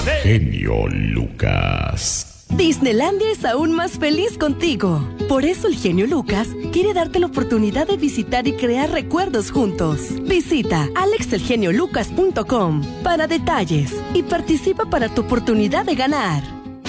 Genio Lucas. Disneylandia es aún más feliz contigo. Por eso el genio Lucas quiere darte la oportunidad de visitar y crear recuerdos juntos. Visita alexelgeniolucas.com para detalles y participa para tu oportunidad de ganar.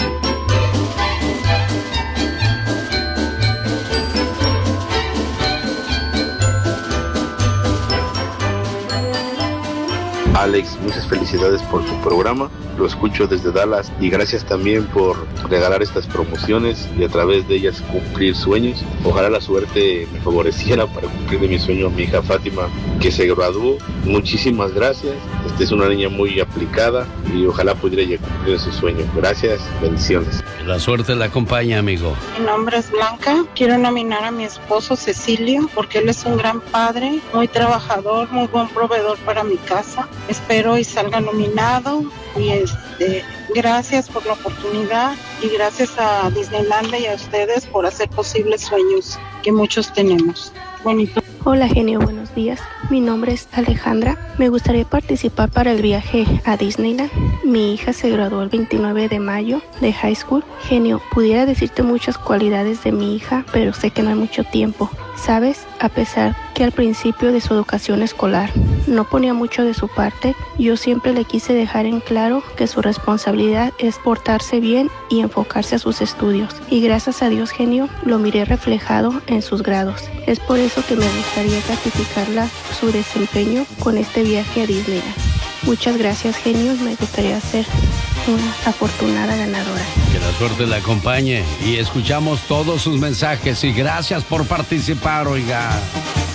Alex, muchas felicidades por tu programa, lo escucho desde Dallas y gracias también por regalar estas promociones y a través de ellas cumplir sueños. Ojalá la suerte me favoreciera para cumplir de mi sueño a mi hija Fátima, que se graduó. Muchísimas gracias, esta es una niña muy aplicada y ojalá pudiera ya cumplir su sueño. Gracias, bendiciones. Que la suerte la acompañe, amigo. Mi nombre es Blanca, quiero nominar a mi esposo Cecilio porque él es un gran padre, muy trabajador, muy buen proveedor para mi casa. Espero y salga nominado y gracias por la oportunidad y gracias a Disneylandia y a ustedes por hacer posibles sueños que muchos tenemos. Bonito. Hola genio, buenos días. Mi nombre es Alejandra. Me gustaría participar para el viaje a Disneyland. Mi hija se graduó el 29 de mayo de high school. Genio, pudiera decirte muchas cualidades de mi hija, pero sé que no hay mucho tiempo. ¿Sabes? A pesar que al principio de su educación escolar no ponía mucho de su parte, yo siempre le quise dejar en claro que su responsabilidad es portarse bien y enfocarse a sus estudios. Y gracias a Dios, genio, lo miré reflejado en sus grados. Es por eso que me gustaría gratificarla su desempeño con este viaje a Disneyland. Muchas gracias, genio. Me gustaría ser una afortunada ganadora. Que la suerte la acompañe y escuchamos todos sus mensajes y gracias por participar, oiga.